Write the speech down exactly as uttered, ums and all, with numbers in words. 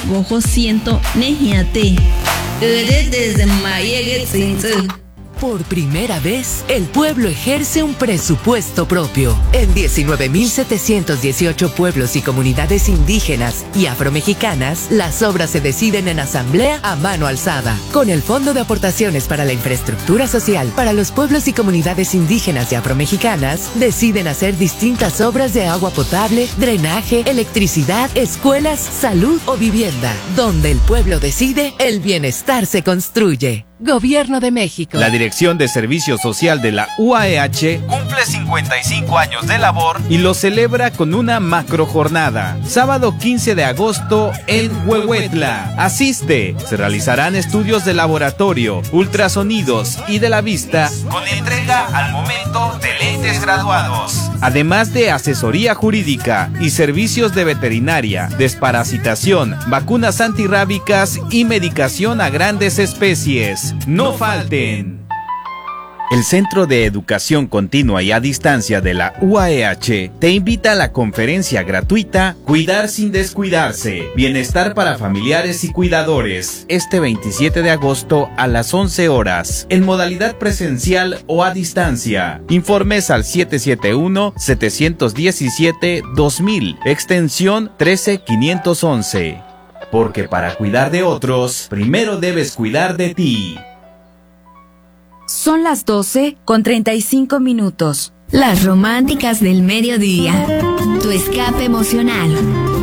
gojo siento nejiate. Ere desde mayegue tsinze. Por primera vez, el pueblo ejerce un presupuesto propio. En diecinueve mil setecientos dieciocho pueblos y comunidades indígenas y afromexicanas, las obras se deciden en asamblea a mano alzada. Con el Fondo de Aportaciones para la Infraestructura Social para los pueblos y comunidades indígenas y afromexicanas, deciden hacer distintas obras de agua potable, drenaje, electricidad, escuelas, salud o vivienda. Donde el pueblo decide, el bienestar se construye. Gobierno de México. La Dirección de Servicio Social de la U A E H cumple cincuenta y cinco años de labor y lo celebra con una macrojornada. Sábado quince de agosto en Huehuetla. Asiste. Se realizarán estudios de laboratorio, ultrasonidos y de la vista con entrega al momento de lentes graduados. Además de asesoría jurídica y servicios de veterinaria, desparasitación, vacunas antirrábicas y medicación a grandes especies. No falten. El Centro de Educación Continua y a Distancia de la U A E H te invita a la conferencia gratuita Cuidar sin descuidarse, Bienestar para familiares y cuidadores, este veintisiete de agosto a las once horas, en modalidad presencial o a distancia. Informes al siete siete uno, siete uno siete, dos mil, extensión trece quinientos once. Porque para cuidar de otros, primero debes cuidar de ti. Son las doce con treinta y cinco minutos. Las románticas del mediodía. Tu escape emocional.